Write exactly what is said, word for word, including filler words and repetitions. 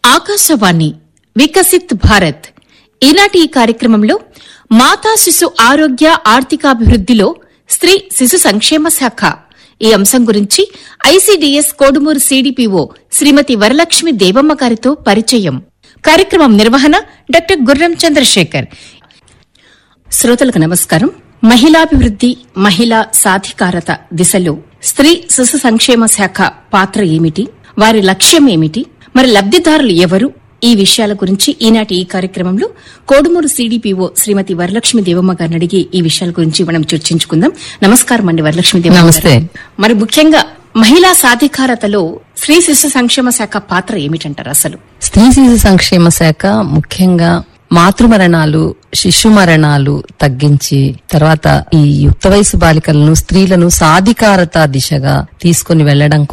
ఆకాశవాణి వికసిత్ భారత్. ఈనాటి ఈ కార్యక్రమంలో మాతా శిశు ఆరోగ్య ఆర్థికాభివృద్దిలో స్త్రీ శిశు సంక్షేమ శాఖ ఈ అంశం గురించి ఐసీడీఎస్ కోడుమూరు సీడీపీఓ శ్రీమతి వరలక్ష్మి దేవమ్మ గారితో పరిచయం. కార్యక్రమం నిర్వహణ డాక్టర్ గుర్రం చంద్రశేఖర్. శ్రోతలకు నమస్కారం. మహిళాభివృద్ది, మహిళా సాధికారత దిశలో స్త్రీ శిశు సంక్షేమ శాఖ పాత్ర ఏమిటి, వారి లక్ష్యం ఏమిటి, మరి లబ్దిదారులు ఎవరు, ఈ విషయాల గురించి ఈనాటి ఈ కార్యక్రమంలో కోడుమూరు సీడీపీఓ శ్రీమతి వరలక్ష్మి దేవమ్మ గారిని అడిగి ఈ విషయాల గురించి మనం చర్చించుకుందాం. నమస్కారం అండి వరలక్ష్మి దేవమ్మ. నమస్తే. మరి ముఖ్యంగా మహిళా సాధికారతలో స్త్రీ శిశు సంక్షేమ శాఖ పాత్ర ఏమిటంటారు? అసలు స్త్రీ శిశు సంక్షేమ శాఖ ముఖ్యంగా మాతృ మరణాలు, శిశు మరణాలు తగ్గించి తర్వాత ఈ యుక్త వయసు బాలికలను, స్త్రీలను సాధికారత దిశగా తీసుకుని వెళ్లడం